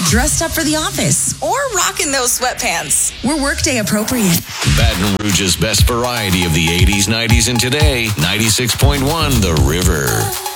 dressed up for the office, or rocking those sweatpants. We're workday appropriate. Baton Rouge's best variety of the 80s, 90s, and today. 96.1 The River.